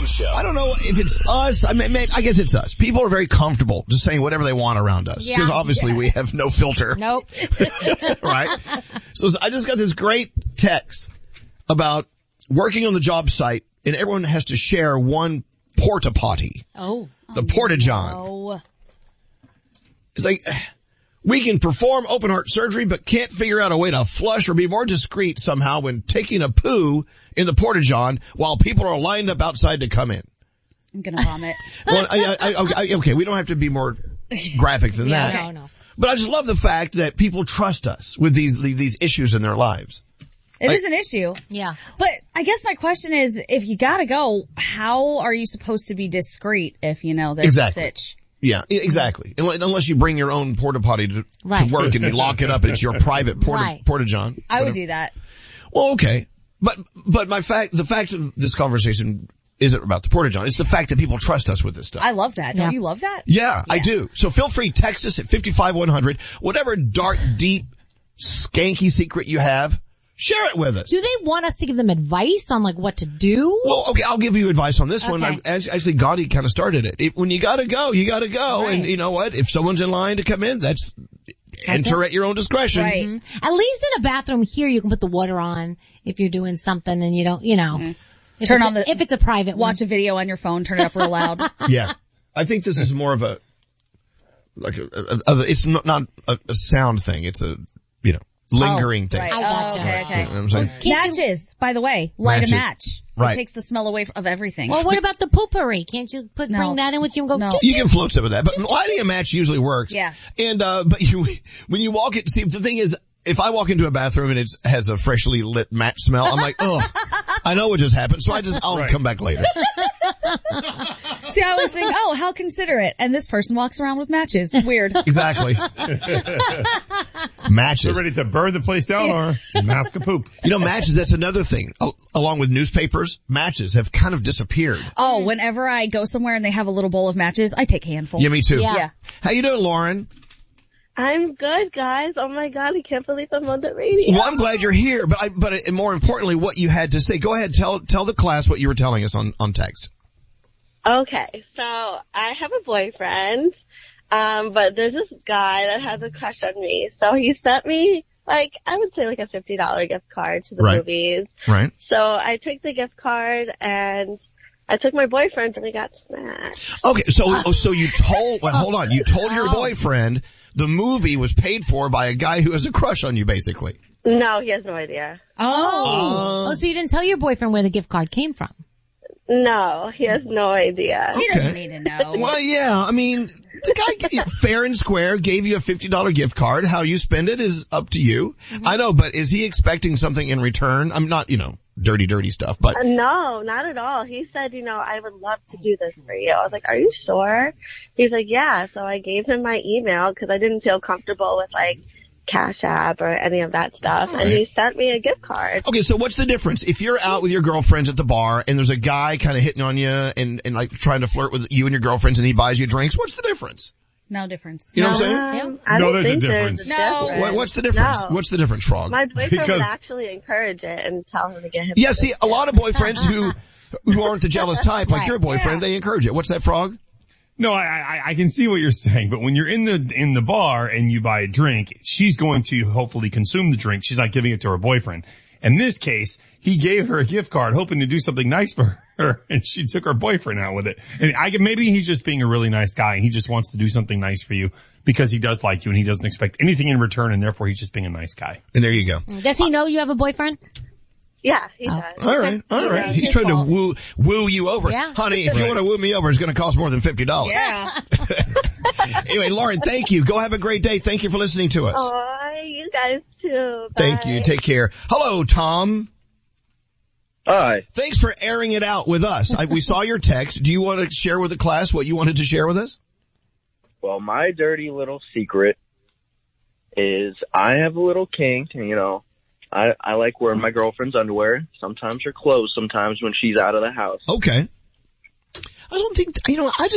Morning Show. I don't know if it's us. I guess it's us. People are very comfortable just saying whatever they want around us. Yeah. Because obviously we have no filter. Nope. Right? So I just got this great text about working on the job site and everyone has to share one porta potty. Oh. The porta-john. No. It's like, we can perform open heart surgery but can't figure out a way to flush or be more discreet somehow when taking a poo in the porta-john while people are lined up outside to come in. I'm gonna vomit. Well, okay, we don't have to be more graphic than that. No. But I just love the fact that people trust us with these issues in their lives. It is an issue. Yeah. But I guess my question is, if you gotta go, how are you supposed to be discreet if you know there's Exactly. a sitch? Yeah, exactly. Unless you bring your own porta potty to work and you lock it up and it's your private porta-john. I would do that. Well, okay. But the fact of this conversation isn't about the porta-john. It's the fact that people trust us with this stuff. I love that. Don't you love that? Yeah, I do. So feel free, text us at 55100. Whatever dark, deep, skanky secret you have, share it with us. Do they want us to give them advice on like what to do? Well, okay, I'll give you advice on this one. Okay. Actually, Gandhi kind of started it. When you gotta go, you gotta go. Right. And you know what? If someone's in line to come in, that's enter at your own discretion. Right. Mm-hmm. At least in a bathroom here, you can put the water on if you're doing something and you don't, if it's a private one. Watch a video on your phone, turn it up real loud. Yeah. I think this is more of it's not a sound thing. It's a, lingering thing. Right. I gotcha. Okay. You know what I'm saying? Matches, by the way. Light Matches. a match. Right. It takes the smell away of everything. Well, what about the poopery? Can't you bring that in with you and go? No. You can float some of that, but lighting a match usually works. Yeah. And, but when you walk it, see, the thing is, if I walk into a bathroom and it has a freshly lit match smell, I'm like, oh, I know what just happened, so I'll come back later. See, I always think, oh, how considerate. And this person walks around with matches. Weird. Exactly. Matches. They're ready to burn the place down or mask of poop. Matches, that's another thing. Along with newspapers, matches have kind of disappeared. Oh, whenever I go somewhere and they have a little bowl of matches, I take a handful. Yeah, me too. Yeah. How you doing, Lauren? I'm good, guys. Oh my God, I can't believe I'm on the radio. Well, I'm glad you're here, but more importantly, what you had to say. Go ahead, tell the class what you were telling us on text. Okay, so I have a boyfriend, but there's this guy that has a crush on me. So he sent me, I would say a $50 gift card to the movies. Right. So I took the gift card and I took my boyfriend and we got smashed. Okay, so you told, hold on, you told your boyfriend the movie was paid for by a guy who has a crush on you, basically. No, he has no idea. Oh, so you didn't tell your boyfriend where the gift card came from? No, he has no idea. He doesn't need to know. Well, yeah, the guy fair and square gave you a $50 gift card. How you spend it is up to you. Mm-hmm. I know, but is he expecting something in return? I'm not, dirty stuff, but. No, not at all. He said, I would love to do this for you. I was like, are you sure? He's like, yeah. So I gave him my email because I didn't feel comfortable with Cash App or any of that stuff. And he sent me a gift card. Okay, so what's the difference? If you're out with your girlfriends at the bar and there's a guy kind of hitting on you and trying to flirt with you and your girlfriends and he buys you drinks, what's the difference? No difference. You know what I'm saying? I don't there's think a difference. Difference. What's the difference? No. What's the difference, Frog? My boyfriend would actually encourage it and tell him to get him. Yeah, see, a lot of boyfriends who aren't the jealous type, like your boyfriend, they encourage it. What's that, Frog? No, I can see what you're saying, but when you're in the bar and you buy a drink, she's going to hopefully consume the drink. She's not giving it to her boyfriend. In this case, he gave her a gift card hoping to do something nice for her, and she took her boyfriend out with it. And maybe he's just being a really nice guy and he just wants to do something nice for you because he does like you and he doesn't expect anything in return, and therefore he's just being a nice guy. And there you go. Does he know you have a boyfriend? Yeah, he does. All right. He's trying to woo you over. Yeah. Honey, if you want to woo me over, it's going to cost more than $50. Yeah. Anyway, Lauren, thank you. Go have a great day. Thank you for listening to us. Oh, you guys too. Bye. Thank you. Take care. Hello, Tom. Hi. Thanks for airing it out with us. We saw your text. Do you want to share with the class what you wanted to share with us? Well, my dirty little secret is I have a little kink, and I like wearing my girlfriend's underwear, sometimes her clothes, sometimes when she's out of the house. Okay. I don't think, I just